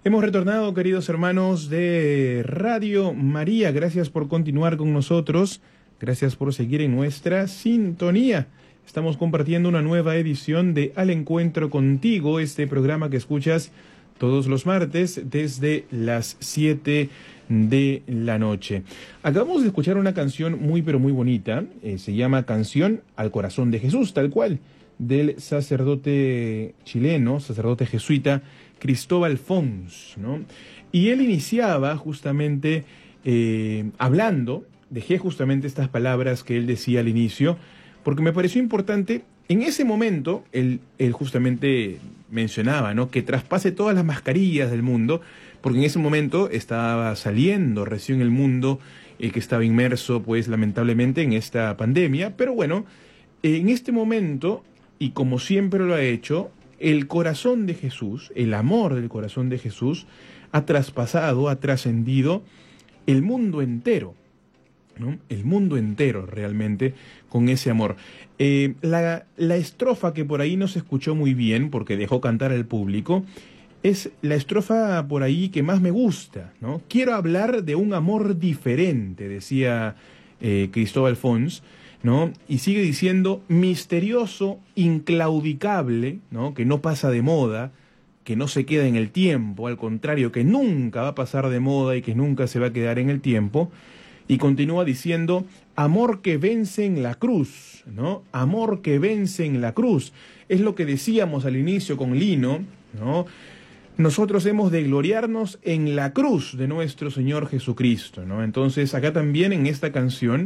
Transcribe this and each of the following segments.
Hemos retornado, queridos hermanos de Radio María. Gracias por continuar con nosotros. Gracias por seguir en nuestra sintonía. Estamos compartiendo una nueva edición de Al Encuentro Contigo, este programa que escuchas todos los martes desde las 7 de la noche. Acabamos de escuchar una canción muy pero muy bonita. Se llama Canción al Corazón de Jesús, tal cual, del sacerdote chileno, sacerdote jesuita, Cristóbal Fons, ¿no? Y él iniciaba justamente hablando, dejé justamente estas palabras que él decía al inicio, porque me pareció importante. En ese momento, él justamente mencionaba, ¿no?, que traspase todas las mascarillas del mundo, porque en ese momento estaba saliendo recién el mundo, que estaba inmerso, pues, lamentablemente, en esta pandemia. Pero bueno, en este momento, y como siempre lo ha hecho, el corazón de Jesús, el amor del corazón de Jesús, ha traspasado, ha trascendido el mundo entero, ¿no? El mundo entero realmente con ese amor. La estrofa que por ahí no se escuchó muy bien porque dejó cantar al público es la estrofa por ahí que más me gusta, ¿no? Quiero hablar de un amor diferente, decía Cristóbal Fons, ¿no? Y sigue diciendo, misterioso, inclaudicable, ¿no?, que no pasa de moda, que no se queda en el tiempo, al contrario, que nunca va a pasar de moda y que nunca se va a quedar en el tiempo. Y continúa diciendo, amor que vence en la cruz, ¿no? Amor que vence en la cruz. Es lo que decíamos al inicio con Lino, ¿no? Nosotros hemos de gloriarnos en la cruz de nuestro Señor Jesucristo, ¿no? Entonces, acá también en esta canción,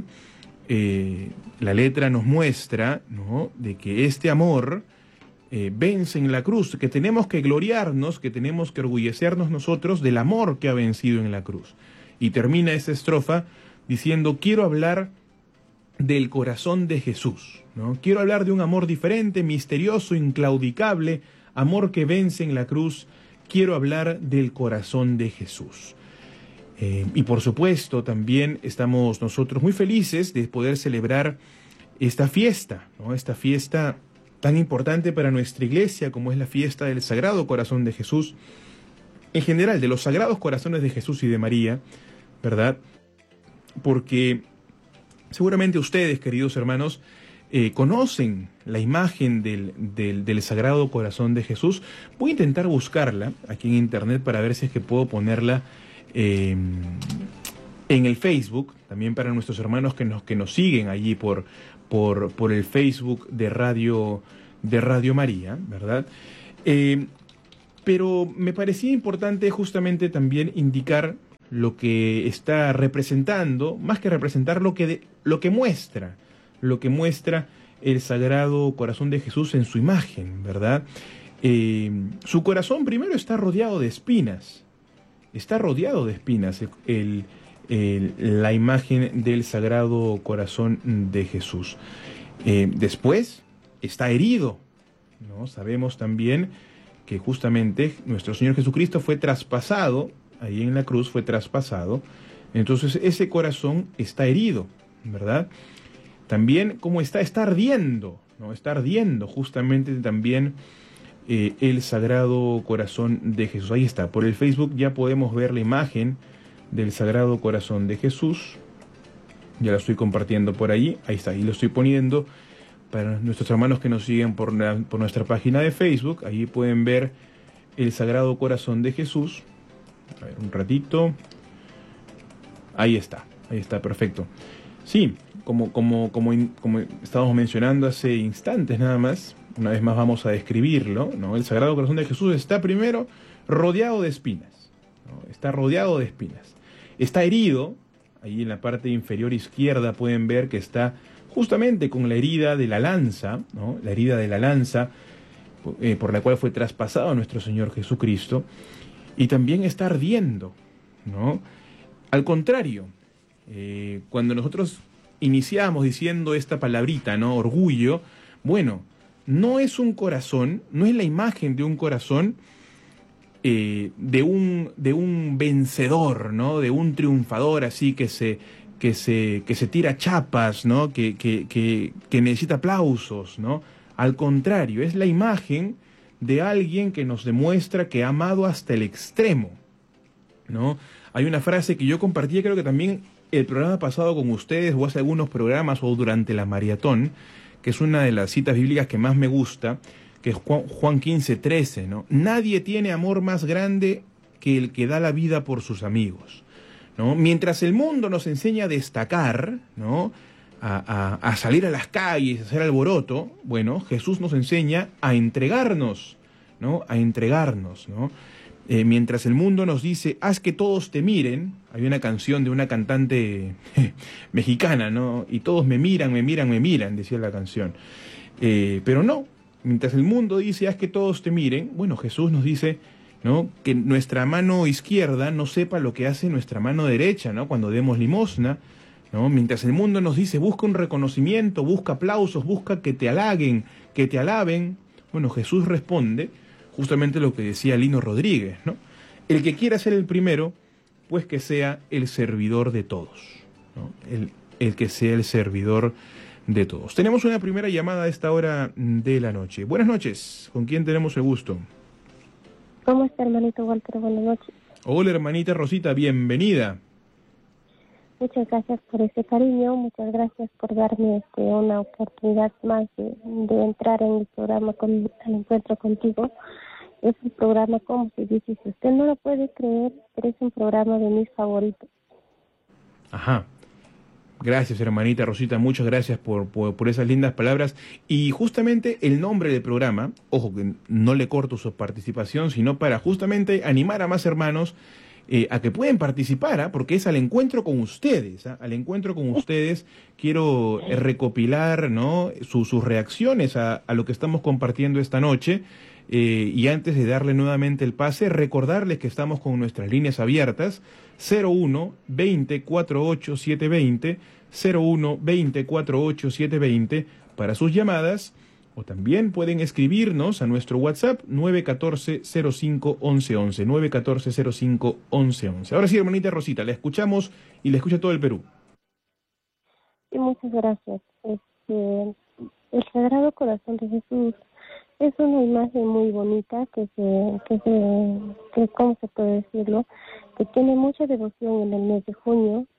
la letra nos muestra, ¿no?, de que este amor vence en la cruz, que tenemos que gloriarnos, que tenemos que orgullecernos nosotros del amor que ha vencido en la cruz. Y termina esa estrofa diciendo, quiero hablar del corazón de Jesús, ¿no? Quiero hablar de un amor diferente, misterioso, inclaudicable, amor que vence en la cruz. Quiero hablar del corazón de Jesús. Y por supuesto también estamos nosotros muy felices de poder celebrar esta fiesta, ¿no? Esta fiesta tan importante para nuestra iglesia como es la fiesta del Sagrado Corazón de Jesús, en general de los Sagrados Corazones de Jesús y de María, ¿verdad? Porque seguramente ustedes, queridos hermanos, conocen la imagen del Sagrado Corazón de Jesús. Voy a intentar buscarla aquí en internet para ver si es que puedo ponerla en el Facebook, también para nuestros hermanos que nos siguen allí por el Facebook de Radio María, ¿verdad? Pero me parecía importante justamente también indicar lo que está representando, más que representar lo que muestra el Sagrado Corazón de Jesús en su imagen, ¿verdad? Su corazón primero está rodeado de espinas. Está rodeado de espinas la imagen del Sagrado Corazón de Jesús. Después está herido, ¿no? Sabemos también que justamente nuestro Señor Jesucristo fue traspasado, ahí en la cruz fue traspasado, entonces ese corazón está herido, ¿verdad? También, ¿cómo está? Está ardiendo, ¿no? Está ardiendo justamente también el Sagrado Corazón de Jesús. Ahí está, por el Facebook ya podemos ver la imagen del Sagrado Corazón de Jesús. Ya la estoy compartiendo por ahí. Ahí está, ahí lo estoy poniendo para nuestros hermanos que nos siguen por nuestra página de Facebook. Ahí pueden ver el Sagrado Corazón de Jesús. A ver, un ratito. Ahí está, perfecto. Sí, como estábamos mencionando hace instantes nada más, una vez más vamos a describirlo, ¿no? El Sagrado Corazón de Jesús está primero rodeado de espinas, ¿no? Está rodeado de espinas. Está herido, ahí en la parte inferior izquierda pueden ver que está justamente con la herida de la lanza, ¿no? La herida de la lanza por la cual fue traspasado nuestro Señor Jesucristo, y también está ardiendo, ¿no? Al contrario, cuando nosotros iniciamos diciendo esta palabrita, ¿no?, orgullo, bueno, no es un corazón, no es la imagen de un corazón de un vencedor, ¿no?, de un triunfador así que se tira chapas, ¿no?, que necesita aplausos, ¿no? Al contrario, es la imagen de alguien que nos demuestra que ha amado hasta el extremo, ¿no? Hay una frase que yo compartí, creo que también el programa pasado con ustedes, o hace algunos programas, o durante la maratón, que es una de las citas bíblicas que más me gusta, que es Juan 15:13, ¿no? Nadie tiene amor más grande que el que da la vida por sus amigos, ¿no? Mientras el mundo nos enseña a destacar, ¿no? A salir a las calles, a hacer alboroto, bueno, Jesús nos enseña a entregarnos, ¿no? A entregarnos, ¿no? Mientras el mundo nos dice, haz que todos te miren, hay una canción de una cantante mexicana, ¿no? Y todos me miran, me miran, me miran, decía la canción. Pero no, mientras el mundo dice, haz que todos te miren, bueno, Jesús nos dice, ¿no? Que nuestra mano izquierda no sepa lo que hace nuestra mano derecha, ¿no? Cuando demos limosna, ¿no? Mientras el mundo nos dice, busca un reconocimiento, busca aplausos, busca que te halaguen, que te alaben, bueno, Jesús responde justamente lo que decía Lino Rodríguez, ¿no? El que quiera ser el primero, pues que sea el servidor de todos, ¿no? El que sea el servidor de todos. Tenemos una primera llamada a esta hora de la noche. Buenas noches, ¿con quién tenemos el gusto? ¿Cómo está, hermanito Walter? Buenas noches. Hola, hermanita Rosita, bienvenida. Muchas gracias por ese cariño, muchas gracias por darme una oportunidad más de entrar en el programa al encuentro contigo. Es un programa, como se dice, si usted no lo puede creer, pero es un programa de mis favoritos. Ajá. Gracias, hermanita Rosita, muchas gracias por esas lindas palabras. Y justamente el nombre del programa, ojo que no le corto su participación, sino para justamente animar a más hermanos a que pueden participar, ¿ah? Porque es al encuentro con ustedes, ¿ah? Al encuentro con ustedes quiero recopilar, ¿no? sus reacciones a lo que estamos compartiendo esta noche. Y antes de darle nuevamente el pase, recordarles que estamos con nuestras líneas abiertas 01 20 48 720, 01 20 48 720 para sus llamadas, o también pueden escribirnos a nuestro WhatsApp 914 05 1111, 914 05 1111. Ahora sí, hermanita Rosita, la escuchamos y la escucha todo el Perú. Sí, muchas gracias. El Sagrado Corazón de Jesús es una imagen muy bonita que ¿cómo se puede decirlo? Que tiene mucha devoción en el mes de junio.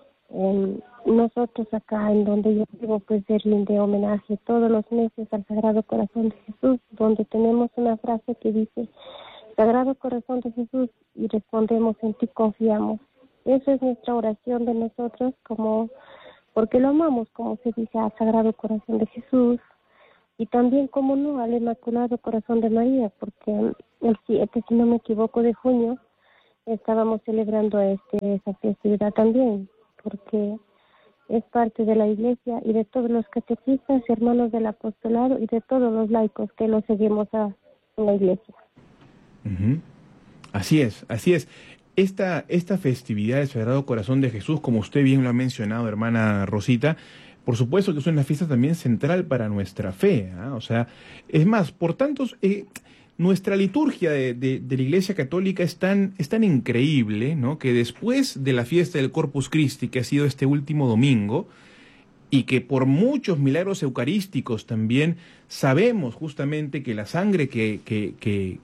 Nosotros acá en donde yo vivo, pues se rinde homenaje todos los meses al Sagrado Corazón de Jesús, donde tenemos una frase que dice, Sagrado Corazón de Jesús, y respondemos, en ti confiamos. Esa es nuestra oración de nosotros, porque lo amamos, como se dice, al Sagrado Corazón de Jesús. Y también, como no, al Inmaculado Corazón de María, porque el 7, si no me equivoco, de junio, estábamos celebrando esa festividad también, porque es parte de la Iglesia y de todos los catequistas, hermanos del apostolado y de todos los laicos que lo seguimos en la Iglesia. Uh-huh. Así es, así es. Esta festividad del Sagrado Corazón de Jesús, como usted bien lo ha mencionado, hermana Rosita, por supuesto que es una fiesta también central para nuestra fe, ¿eh? O sea, es más, por tantos, nuestra liturgia de la Iglesia Católica es tan increíble, ¿no? Que después de la fiesta del Corpus Christi, que ha sido este último domingo, y que por muchos milagros eucarísticos también sabemos justamente que la sangre que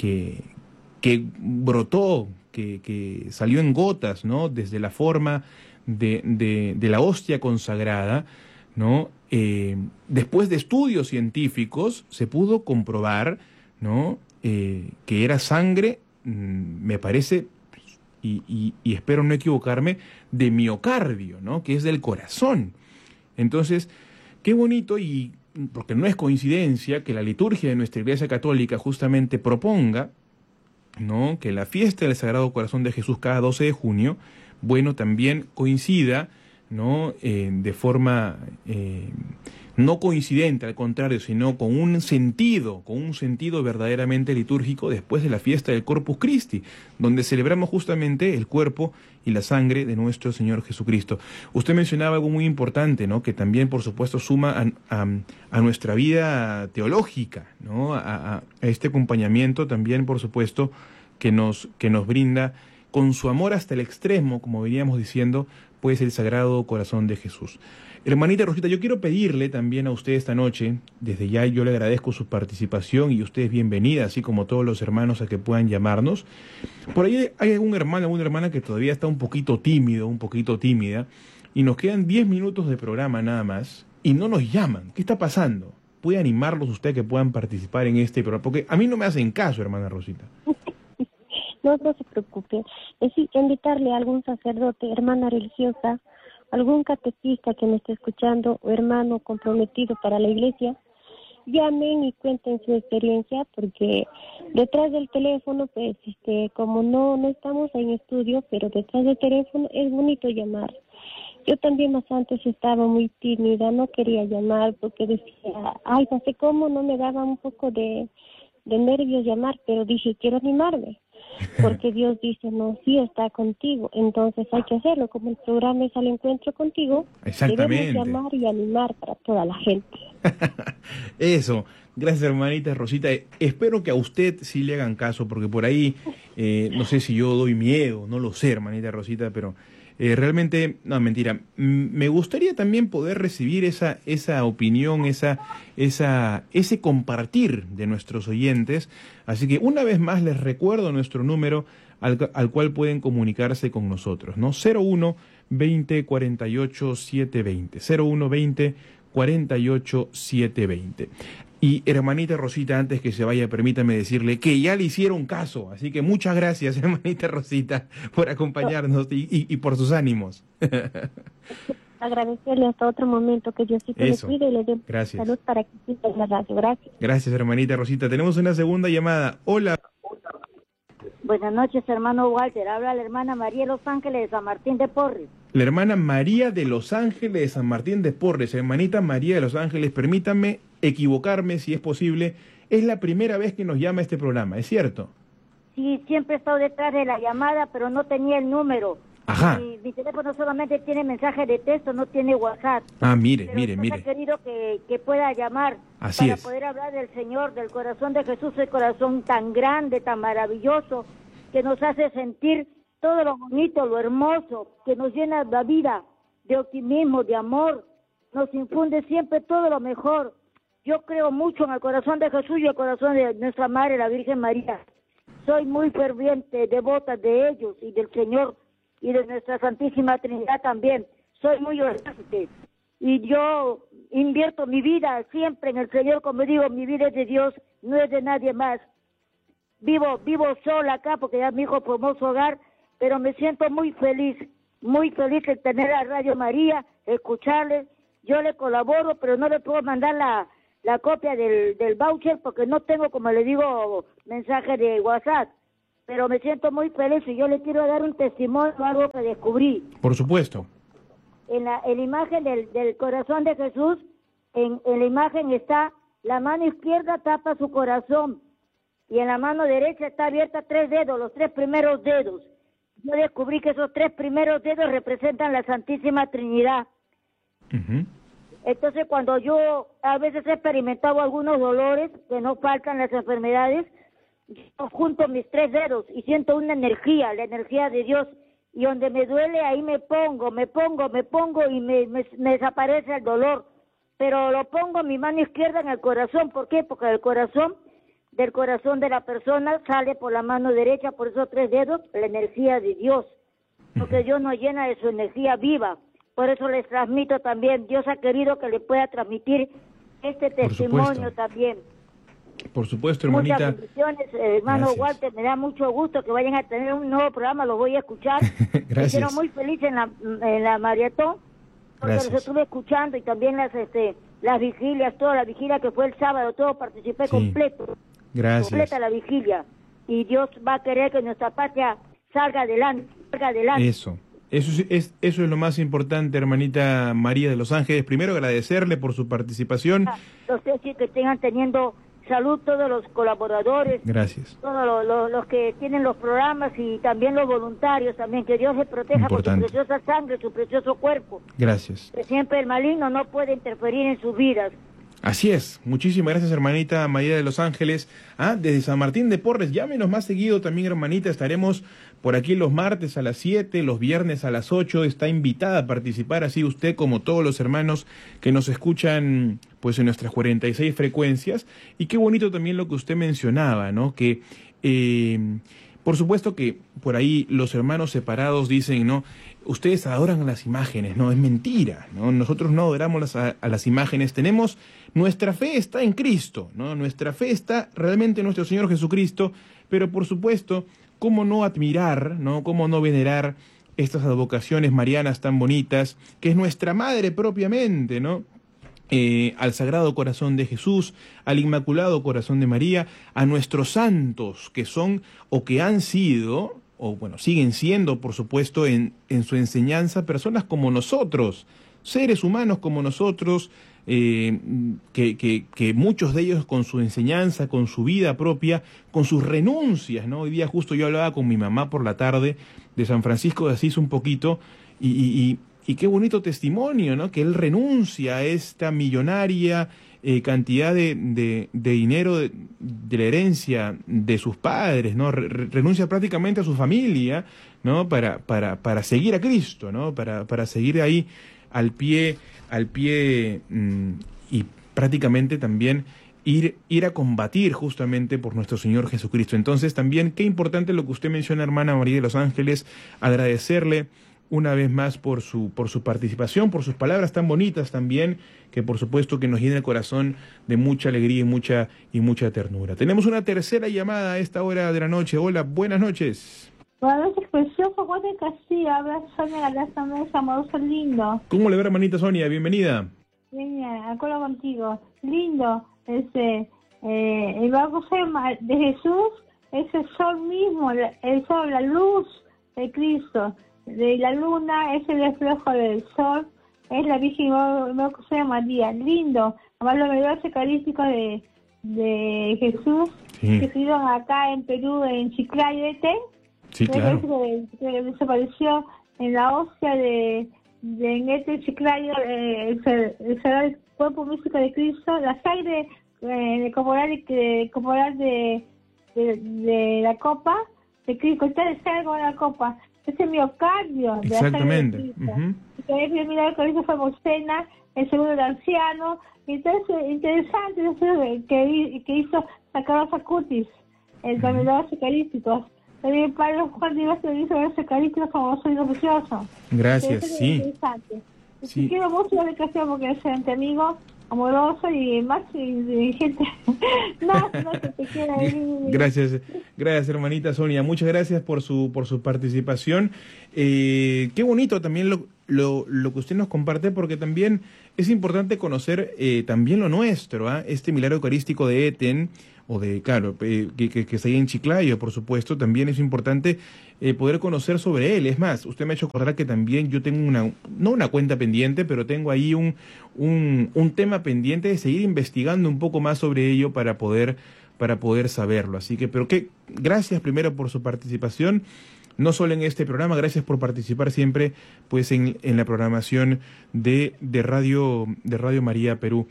brotó, que salió en gotas, ¿no? Desde la forma de la hostia consagrada, ¿no? Después de estudios científicos se pudo comprobar, ¿no? Que era sangre, me parece, y espero no equivocarme, de miocardio, ¿no? Que es del corazón. Entonces, qué bonito, y porque no es coincidencia que la liturgia de nuestra Iglesia Católica justamente proponga, ¿no? Que la fiesta del Sagrado Corazón de Jesús cada 12 de junio, bueno, también coincida, ¿no? De forma no coincidente, al contrario, sino con un sentido verdaderamente litúrgico después de la fiesta del Corpus Christi, donde celebramos justamente el cuerpo y la sangre de nuestro Señor Jesucristo. Usted mencionaba algo muy importante, ¿no? Que también, por supuesto, suma a nuestra vida teológica, ¿no? A este acompañamiento también, por supuesto, que nos brinda con su amor hasta el extremo, como veníamos diciendo, pues el Sagrado Corazón de Jesús. Hermanita Rosita, yo quiero pedirle también a usted esta noche, desde ya yo le agradezco su participación y usted es bienvenida, así como todos los hermanos a que puedan llamarnos. Por ahí hay algún hermano, alguna hermana que todavía está un poquito tímido, un poquito tímida, y nos quedan 10 minutos de programa nada más, y no nos llaman. ¿Qué está pasando? ¿Puede animarlos usted que puedan participar en este programa? Porque a mí no me hacen caso, hermana Rosita. No se preocupe. Es invitarle a algún sacerdote, hermana religiosa, algún catequista que me esté escuchando o hermano comprometido para la iglesia, llamen y cuenten su experiencia, porque detrás del teléfono, pues, como no estamos en estudio, pero detrás del teléfono es bonito llamar. Yo también más antes estaba muy tímida, no quería llamar porque decía, ay, no sé cómo, no me daba un poco de nervios llamar, pero dije, quiero animarme, porque Dios dice, no, sí está contigo, entonces hay que hacerlo, como el programa es Al Encuentro Contigo, Exactamente. debemos llamar y animar para toda la gente. Eso, gracias hermanita Rosita, espero que a usted sí le hagan caso, porque por ahí, no sé si yo doy miedo, no lo sé hermanita Rosita, pero realmente, no, mentira, me gustaría también poder recibir esa opinión, ese compartir de nuestros oyentes, así que una vez más les recuerdo nuestro número al cual pueden comunicarse con nosotros, ¿no? 01 20 48 720, 01 20 48 720. Y hermanita Rosita, antes que se vaya, permítame decirle que ya le hicieron caso, así que muchas gracias, hermanita Rosita, por acompañarnos y por sus ánimos. Agradecerle hasta otro momento, que Diosito le cuide y le dé salud para que siga en la radio. Gracias. Gracias, hermanita Rosita. Tenemos una segunda llamada. Hola. Buenas noches, hermano Walter. Habla la hermana María de Los Ángeles de San Martín de Porres. La hermana María de Los Ángeles de San Martín de Porres. Hermanita María de Los Ángeles, permítame equivocarme si es posible. Es la primera vez que nos llama este programa, ¿es cierto? Sí, siempre he estado detrás de la llamada, pero no tenía el número. Ajá. Mi teléfono solamente tiene mensaje de texto, no tiene WhatsApp. Ah, mire. Ha querido que pueda llamar. Así para es. Poder hablar del Señor, del corazón de Jesús, el corazón tan grande, tan maravilloso, que nos hace sentir todo lo bonito, lo hermoso, que nos llena la vida de optimismo, de amor, nos infunde siempre todo lo mejor. Yo creo mucho en el corazón de Jesús y el corazón de nuestra Madre, la Virgen María. Soy muy ferviente, devota de ellos y del Señor y de nuestra Santísima Trinidad también. Soy muy orante y yo invierto mi vida siempre en el Señor, como digo, mi vida es de Dios, no es de nadie más. Vivo sola acá porque ya mi hijo formó su hogar, pero me siento muy feliz de tener a Radio María, escucharles. Yo le colaboro, pero no le puedo mandar la copia del voucher porque no tengo, como le digo, mensaje de WhatsApp. Pero me siento muy feliz y yo le quiero dar un testimonio de algo que descubrí. Por supuesto. En la imagen del corazón de Jesús, en la imagen está, la mano izquierda tapa su corazón y en la mano derecha está abierta 3 dedos, los 3 primeros dedos. Yo descubrí que esos 3 primeros dedos representan la Santísima Trinidad. Uh-huh. Entonces, cuando yo a veces he experimentado algunos dolores, que no faltan las enfermedades, yo junto mis 3 dedos y siento una energía, la energía de Dios, y donde me duele ahí me pongo y me desaparece el dolor, pero lo pongo mi mano izquierda en el corazón. ¿Por qué? Porque del corazón de la persona sale por la mano derecha, por esos 3 dedos, la energía de Dios, porque Dios nos llena de su energía viva. Por eso les transmito también, Dios ha querido que le pueda transmitir este testimonio también. Por supuesto, hermanita. Muchas bendiciones, hermano Gracias. Walter, me da mucho gusto que vayan a tener un nuevo programa, lo voy a escuchar. Gracias. Me hicieron muy feliz en la maratón, porque los estuve escuchando y también las vigilias, toda la vigilia que fue el sábado, todo participé completo. Gracias. Completa la vigilia. Y Dios va a querer que nuestra patria salga adelante. Eso es lo más importante, hermanita María de Los Ángeles. Primero agradecerle por su participación. Los que tengan teniendo salud todos los colaboradores. Gracias. Todos los que tienen los programas y también los voluntarios también. Que Dios les proteja por su preciosa sangre, su precioso cuerpo. Gracias. Que siempre el maligno no puede interferir en sus vidas. Así es, muchísimas gracias hermanita María de los Ángeles, desde San Martín de Porres. Llámenos más seguido también hermanita, estaremos por aquí los martes a las 7, los viernes a las 8, está invitada a participar, así usted como todos los hermanos que nos escuchan pues en nuestras 46 frecuencias. Y qué bonito también lo que usted mencionaba, ¿no? Que por supuesto que por ahí los hermanos separados dicen, ¿no? Ustedes adoran las imágenes, no, es mentira, ¿no? Nosotros no adoramos a las imágenes, nuestra fe está en Cristo, ¿no? Nuestra fe está realmente en nuestro Señor Jesucristo, pero por supuesto, ¿cómo no admirar, ¿no? ¿Cómo no venerar estas advocaciones marianas tan bonitas, que es nuestra madre propiamente, ¿no? Al Sagrado Corazón de Jesús, al Inmaculado Corazón de María, a nuestros santos que son o que han sido, o bueno, siguen siendo, por supuesto, en su enseñanza, personas como nosotros, seres humanos como nosotros, que muchos de ellos con su enseñanza, con su vida propia, con sus renuncias, ¿no? Hoy día justo yo hablaba con mi mamá por la tarde de San Francisco de Asís un poquito, y qué bonito testimonio, ¿no? Que él renuncia a esta millonaria cantidad de dinero de la herencia de sus padres, ¿no? Renuncia prácticamente a su familia, ¿no? Para seguir a Cristo, ¿no? Para seguir ahí al pie y prácticamente también ir a combatir justamente por nuestro Señor Jesucristo. Entonces también qué importante lo que usted menciona, hermana María de los Ángeles, agradecerle una vez más por su participación, por sus palabras tan bonitas también, que por supuesto que nos llena el corazón de mucha alegría y mucha ternura. Tenemos una tercera llamada a esta hora de la noche. Hola, buenas noches. Buenas noches, precioso Juan de Castilla. Habla Sonia Galeza Mesa, amoroso lindo. ¿Cómo le va, hermanita Sonia? Bienvenida. Bien, acuerdo contigo. Lindo. El bautismo de Jesús es el sol mismo, el sol, la luz de Cristo. De la luna es el reflejo del sol, es la Virgen de María, lindo, además los medios eucarísticos de Jesús, sí, que se dieron acá en Perú, en Chiclayo, sí, claro, que desapareció en la hostia de Chiclayo, el cuerpo místico de Cristo, la sangre corporal de la copa de Cristo, está el sangre de la copa. Ese miocardio. Exactamente. De la sangre de Cristo. El milagro que hizo fue Mocena, el segundo del anciano. Entonces, interesante que hizo Sacrarosa Cutis, el dominador eucarísticos. También el padre Juan Díaz hizo los eucarísticos como soy precioso. Gracias, sí. Interesante. Sí. Quiero mucho la dedicación porque es excelente amigo, amoroso y más inteligente. No te quiero. Gracias hermanita Sonia, muchas gracias por su participación. Qué bonito también lo que usted nos comparte, porque también es importante conocer también lo nuestro, este milagro eucarístico de Eten, o de, claro, que está ahí en Chiclayo, por supuesto. También es importante poder conocer sobre él. Es más, usted me ha hecho acordar que también yo tengo no una cuenta pendiente, pero tengo ahí un tema pendiente de seguir investigando un poco más sobre ello para poder saberlo. Así que, gracias primero por su participación, no solo en este programa, gracias por participar siempre pues en la programación de Radio María Perú.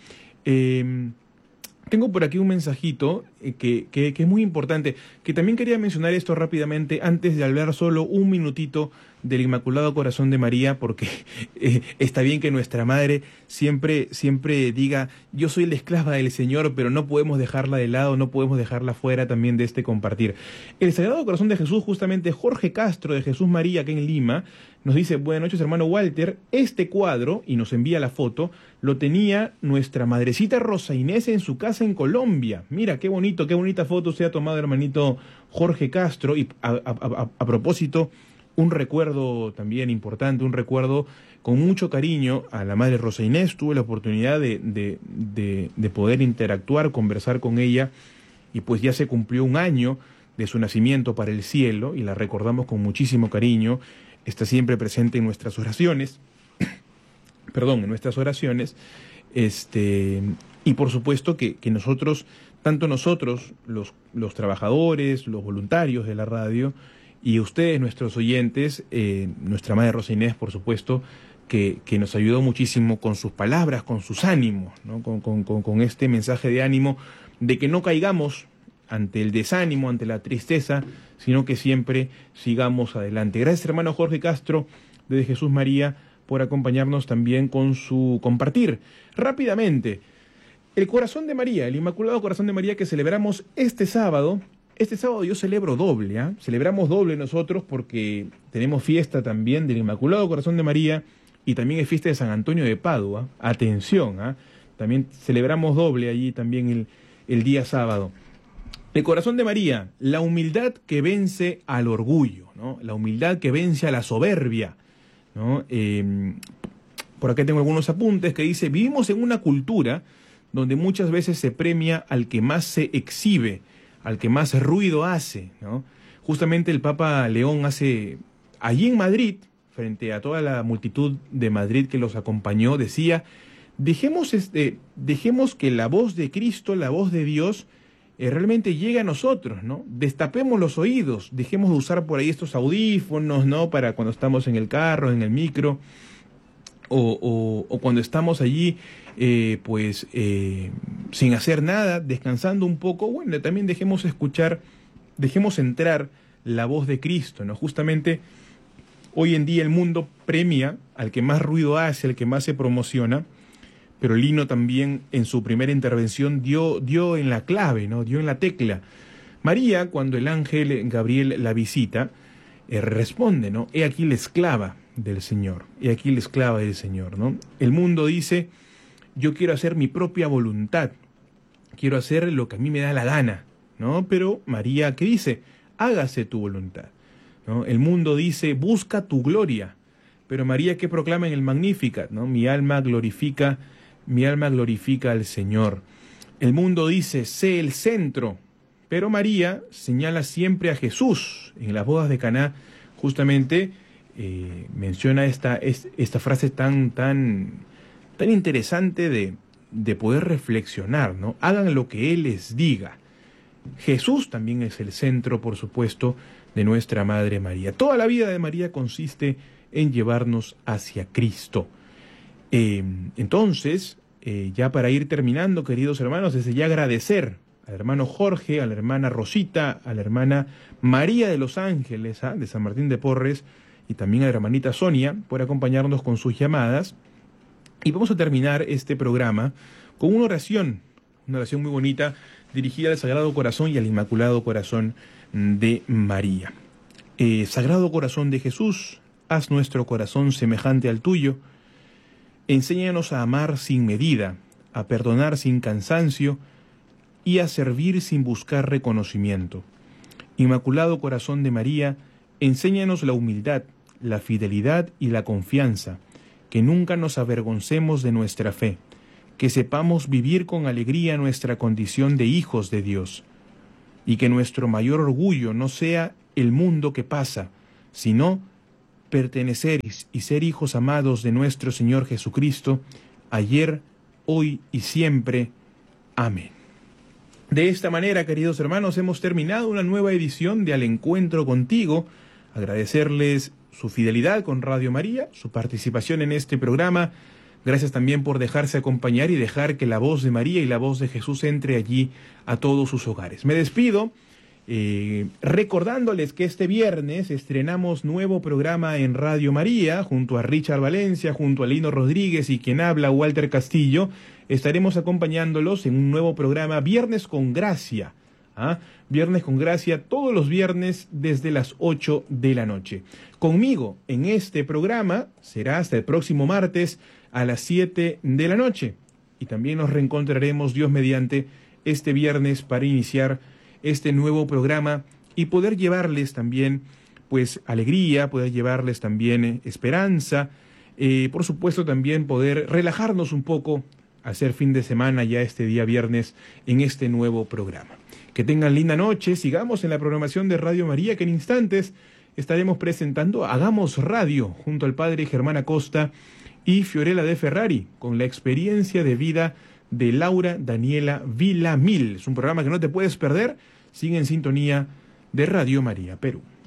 Tengo por aquí un mensajito que es muy importante, que también quería mencionar esto rápidamente antes de hablar solo un minutito del Inmaculado Corazón de María, porque está bien que nuestra madre siempre diga, yo soy la esclava del Señor, pero no podemos dejarla de lado, no podemos dejarla fuera también de este compartir. El Sagrado Corazón de Jesús, justamente Jorge Castro de Jesús María, acá en Lima, nos dice, buenas noches hermano Walter, este cuadro, y nos envía la foto, lo tenía nuestra madrecita Rosa Inés en su casa en Colombia. Mira, qué bonita foto se ha tomado hermanito Jorge Castro, y a propósito, un recuerdo también importante, un recuerdo con mucho cariño a la madre Rosa Inés. Tuve la oportunidad de poder interactuar, conversar con ella, y pues ya se cumplió un año de su nacimiento para el cielo, y la recordamos con muchísimo cariño. Está siempre presente en nuestras oraciones, y por supuesto que nosotros, tanto nosotros, los trabajadores, los voluntarios de la radio, y ustedes, nuestros oyentes, nuestra madre Rosa Inés, por supuesto, que nos ayudó muchísimo con sus palabras, con sus ánimos, ¿no? Con este mensaje de ánimo de que no caigamos ante el desánimo, ante la tristeza, sino que siempre sigamos adelante. Gracias, hermano Jorge Castro, desde Jesús María, por acompañarnos también con su compartir. Rápidamente, el Corazón de María, el Inmaculado Corazón de María que celebramos este sábado. Este sábado yo celebro doble, ¿eh? Celebramos doble nosotros porque tenemos fiesta también del Inmaculado Corazón de María y también es fiesta de San Antonio de Padua. Atención, ¿eh? También celebramos doble allí también el día sábado. El Corazón de María, la humildad que vence al orgullo, ¿no? La humildad que vence a la soberbia, ¿no? Por acá tengo algunos apuntes que dice: vivimos en una cultura donde muchas veces se premia al que más se exhibe, al que más ruido hace, ¿no? Justamente el Papa León allí en Madrid, frente a toda la multitud de Madrid que los acompañó, decía: dejemos que la voz de Cristo, la voz de Dios, realmente llegue a nosotros, ¿no? Destapemos los oídos, dejemos de usar por ahí estos audífonos, ¿no? Para cuando estamos en el carro, en el micro, o cuando estamos allí, sin hacer nada, descansando un poco. Bueno, también dejemos entrar la voz de Cristo, ¿no? Justamente hoy en día el mundo premia al que más ruido hace, al que más se promociona, pero Lino también en su primera intervención dio en la clave, ¿no? Dio en la tecla. María, cuando el ángel Gabriel la visita, responde, ¿no? He aquí la esclava del Señor, he aquí la esclava del Señor, ¿no? El mundo dice: yo quiero hacer mi propia voluntad, quiero hacer lo que a mí me da la gana, ¿no? Pero María, ¿qué dice? Hágase tu voluntad, ¿no? El mundo dice: busca tu gloria, pero María, ¿qué proclama en el Magnificat, ¿no? Mi alma glorifica al Señor. El mundo dice: sé el centro, pero María señala siempre a Jesús. En las bodas de Caná, justamente, menciona esta frase tan interesante de poder reflexionar, ¿no? Hagan lo que Él les diga. Jesús también es el centro, por supuesto, de nuestra Madre María. Toda la vida de María consiste en llevarnos hacia Cristo. Entonces, ya para ir terminando, queridos hermanos, desde ya agradecer al hermano Jorge, a la hermana Rosita, a la hermana María de los Ángeles, de San Martín de Porres, y también a la hermanita Sonia por acompañarnos con sus llamadas. Y vamos a terminar este programa con una oración muy bonita dirigida al Sagrado Corazón y al Inmaculado Corazón de María. Sagrado Corazón de Jesús, haz nuestro corazón semejante al tuyo. Enséñanos a amar sin medida, a perdonar sin cansancio y a servir sin buscar reconocimiento. Inmaculado Corazón de María, enséñanos la humildad, la fidelidad y la confianza, que nunca nos avergoncemos de nuestra fe, que sepamos vivir con alegría nuestra condición de hijos de Dios, y que nuestro mayor orgullo no sea el mundo que pasa, sino pertenecer y ser hijos amados de nuestro Señor Jesucristo, ayer, hoy y siempre. Amén. De esta manera, queridos hermanos, hemos terminado una nueva edición de Al Encuentro Contigo. Agradecerles su fidelidad con Radio María, su participación en este programa. Gracias también por dejarse acompañar y dejar que la voz de María y la voz de Jesús entre allí a todos sus hogares. Me despido recordándoles que este viernes estrenamos nuevo programa en Radio María, junto a Richard Valencia, junto a Lino Rodríguez y quien habla, Walter Castillo. Estaremos acompañándolos en un nuevo programa, Viernes con Gracia. Viernes con Gracia, todos los viernes desde las 8 de la noche. Conmigo en este programa será hasta el próximo martes a las 7 de la noche. Y también nos reencontraremos, Dios mediante, este viernes para iniciar este nuevo programa y poder llevarles también, pues, alegría, poder llevarles también esperanza, por supuesto también poder relajarnos un poco, hacer fin de semana ya este día viernes en este nuevo programa. Que tengan linda noche, sigamos en la programación de Radio María, que en instantes estaremos presentando Hagamos Radio junto al padre Germán Acosta y Fiorella de Ferrari, con la experiencia de vida de Laura Daniela Villamil. Es un programa que no te puedes perder. Sigue en sintonía de Radio María Perú.